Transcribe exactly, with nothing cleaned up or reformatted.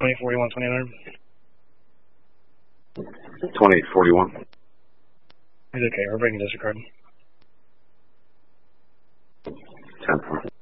twenty forty-one, twenty nine. twenty forty-one. He's okay, we're breaking disregard. ten four.